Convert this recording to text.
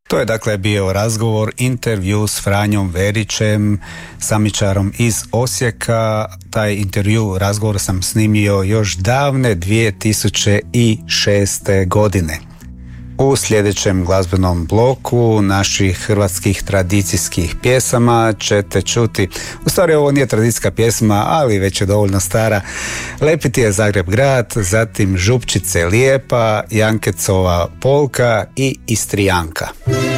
To je dakle bio razgovor, intervju s Franjom Verićem, samičarom iz Osijeka. Taj intervju, razgovor sam snimio još davne 2006. godine. U sljedećem glazbenom bloku naših hrvatskih tradicijskih pjesama ćete čuti, u stvari ovo nije tradicijska pjesma, ali već je dovoljno stara, Lepiti je Zagreb grad, zatim Župčice lijepa, Jankecova polka i Istrijanka.